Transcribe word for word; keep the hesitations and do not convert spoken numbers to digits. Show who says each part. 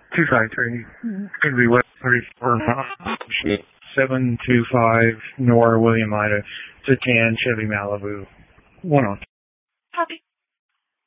Speaker 1: two five three. Could be West thirty-four. seven two five Nora William Ida. It's a tan Chevy Malibu. One on.
Speaker 2: Copy.